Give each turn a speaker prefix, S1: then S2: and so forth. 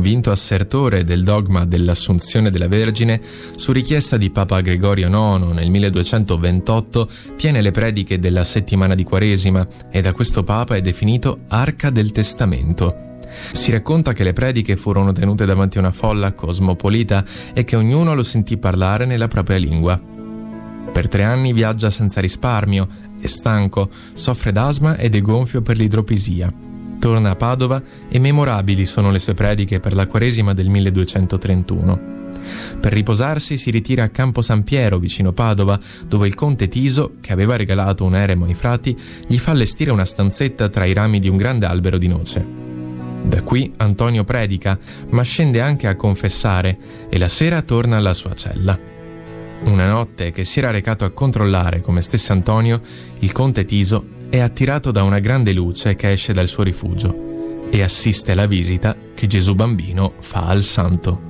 S1: convinto assertore del dogma dell'Assunzione della Vergine, su richiesta di Papa Gregorio IX nel 1228 tiene le prediche della settimana di Quaresima e da questo Papa è definito Arca del Testamento. Si racconta che le prediche furono tenute davanti a una folla cosmopolita e che ognuno lo sentì parlare nella propria lingua. Per 3 anni viaggia senza risparmio, è stanco, soffre d'asma ed è gonfio per l'idropisia. Torna a Padova e memorabili sono le sue prediche per la Quaresima del 1231. Per riposarsi si ritira a Campo San Piero, vicino Padova, dove il conte Tiso, che aveva regalato un eremo ai frati, gli fa allestire una stanzetta tra i rami di un grande albero di noce. Da qui Antonio predica, ma scende anche a confessare e la sera torna alla sua cella. Una notte che si era recato a controllare come stesse Antonio, il conte Tiso è attirato da una grande luce che esce dal suo rifugio e assiste alla visita che Gesù bambino fa al santo.